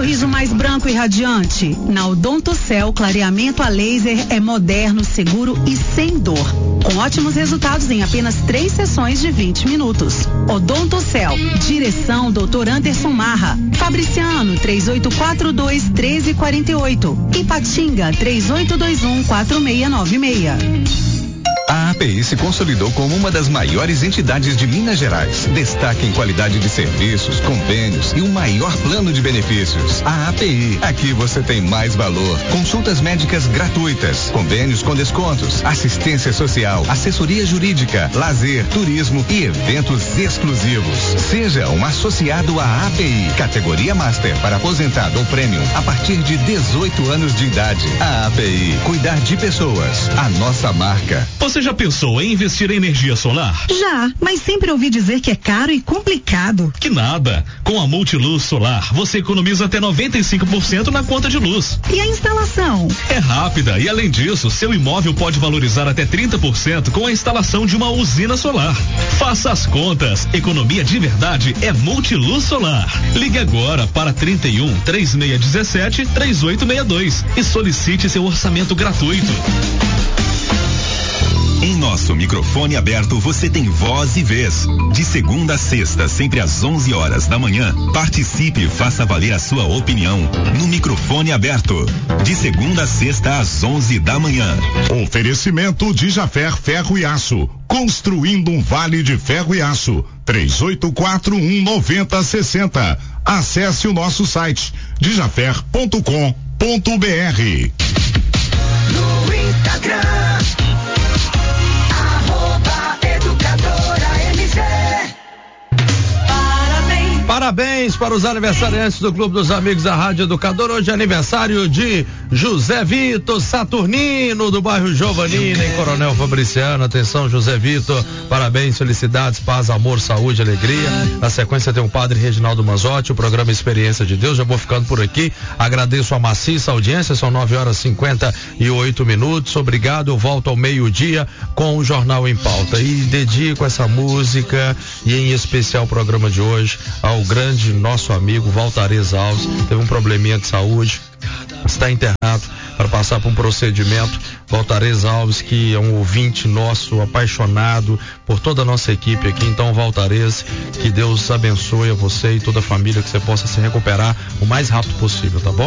sorriso mais branco e radiante? Na Odontocel, clareamento a laser é moderno, seguro e sem dor. Com ótimos resultados em apenas 3 sessões de 20 minutos. Odontocel, direção Dr. Anderson Marra. Fabriciano, 3842-1348. Ipatinga, 3821-4696. A API se consolidou como uma das maiores entidades de Minas Gerais. Destaque em qualidade de serviços, convênios e o maior plano de benefícios. A API, aqui você tem mais valor. Consultas médicas gratuitas, convênios com descontos, assistência social, assessoria jurídica, lazer, turismo e eventos exclusivos. Seja um associado à API, categoria Master para aposentado ou Premium a partir de 18 anos de idade. A API, cuidar de pessoas, a nossa marca. Você já pensou em investir em energia solar? Já, mas sempre ouvi dizer que é caro e complicado. Que nada. Com a Multiluz Solar, você economiza até 95% na conta de luz. E a instalação? É rápida e, além disso, seu imóvel pode valorizar até 30% com a instalação de uma usina solar. Faça as contas. Economia de verdade é Multiluz Solar. Ligue agora para 31 3617 3862 e solicite seu orçamento gratuito. Em nosso microfone aberto você tem voz e vez. De segunda a sexta, sempre às 11 horas da manhã, participe e faça valer a sua opinião no microfone aberto. De segunda a sexta às 11 da manhã. Oferecimento de Jafer Ferro e Aço. Construindo um vale de ferro e aço. 3841-9060. Acesse o nosso site dijafer.com.br. No Instagram Parabéns para os aniversariantes do Clube dos Amigos da Rádio Educador. Hoje é aniversário de José Vitor Saturnino, do bairro Giovanina, em Coronel Fabriciano. Atenção, José Vitor, parabéns, felicidades, paz, amor, saúde, alegria. Na sequência tem o padre Reginaldo Manzotti, o programa Experiência de Deus. Já vou ficando por aqui, agradeço a maciça audiência, são 9h58. Obrigado, eu volto ao meio-dia com o Jornal em Pauta e dedico essa música e em especial o programa de hoje ao grande nosso amigo Valtares Alves. Teve um probleminha de saúde, está internado para passar por um procedimento. Valtares Alves, que é um ouvinte nosso, apaixonado por toda a nossa equipe aqui. Então, Valtares, que Deus abençoe a você e toda a família, que você possa se recuperar o mais rápido possível, tá bom?